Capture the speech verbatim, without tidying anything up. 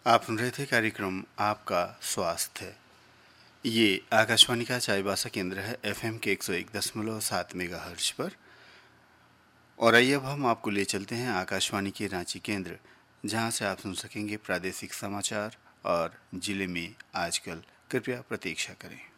आप सुन रहे थे कार्यक्रम आपका स्वास्थ्य। ये आकाशवाणी का चाईबासा केंद्र है एफएम के एक सौ एक दशमलव सात मेगाहर्ट्ज पर। और आइए अब हम आपको ले चलते हैं आकाशवाणी के रांची केंद्र, जहां से आप सुन सकेंगे प्रादेशिक समाचार और जिले में आजकल। कृपया प्रतीक्षा करें।